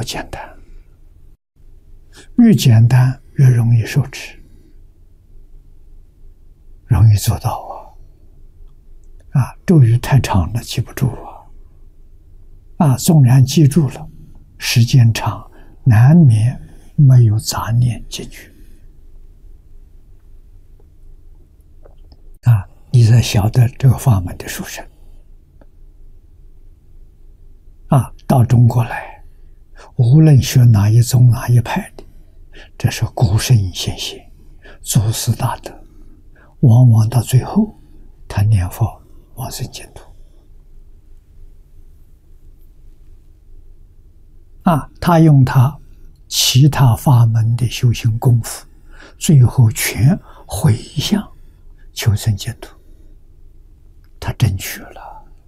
多简单，越简单越容易受持，容易做到咒语太长了记不住纵然记住了，时间长难免没有杂念进去你才晓得这个法门的殊胜到中国来，无论学哪一宗哪一派的，这是古圣先贤祖师大德，往往到最后他念佛往生净土他用他其他法门的修行功夫，最后全回向求生净土，他争取了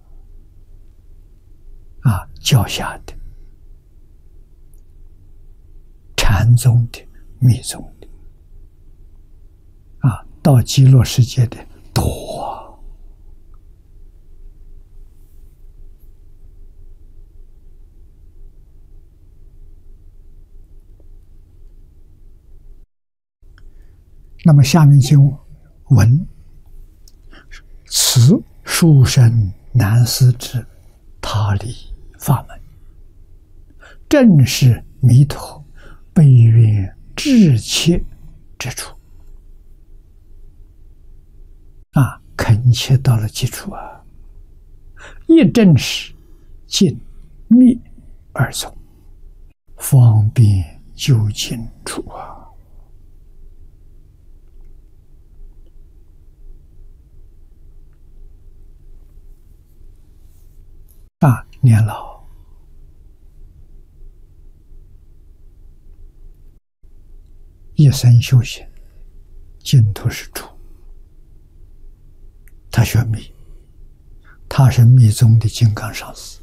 教下的、禅宗的、密宗的到极乐世界的多那么下面经文：此殊胜难思之他理法门，正是弥陀悲愿至切之处恳切到了基础一正是尽密二宗，方便究竟处年老一生修行，净土是主。他学密，他是密宗的金刚上师，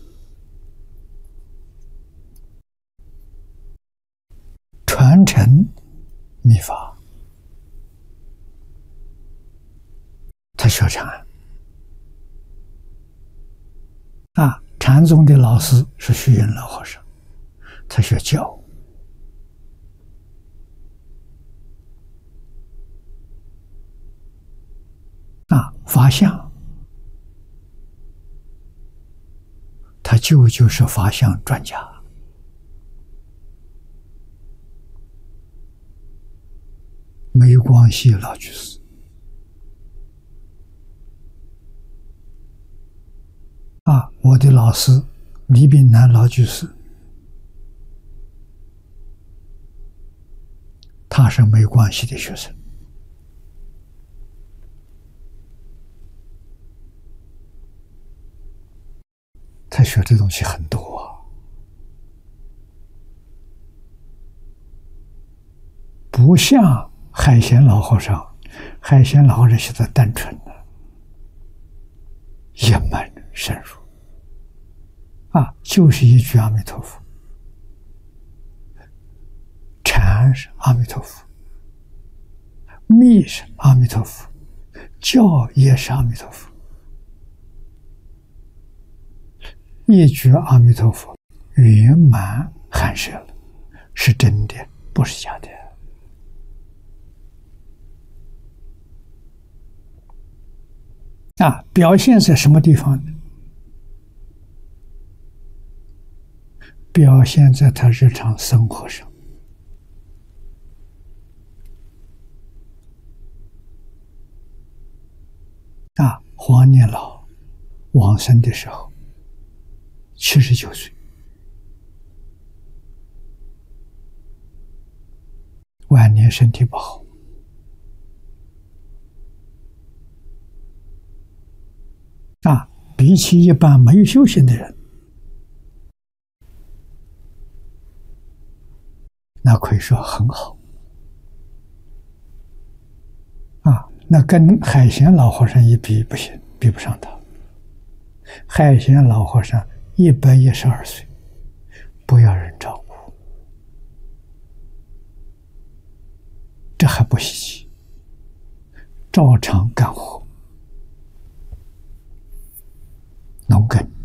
传承密法。他学禅禅宗的老师是虚云老和尚，他学教。法相，他舅舅是法相专家。梅光系老居士我的老师李炳南老居士，他是梅光系的学生。他学的东西很多不像海贤老和尚，海贤老和尚学的单纯一门深入就是一句阿弥陀佛，禅是阿弥陀佛，密是阿弥陀佛，教也是阿弥陀佛。一句阿弥陀佛圆满含摄了，是真的，不是假的表现在什么地方呢？表现在他日常生活上黄念老往生的时候79岁，晚年身体不好比起一般没有修行的人，那可以说很好那跟海贤老和尚一比不行，比不上他。海贤老和尚112岁，不要人照顾，这还不稀奇，照常干活，农耕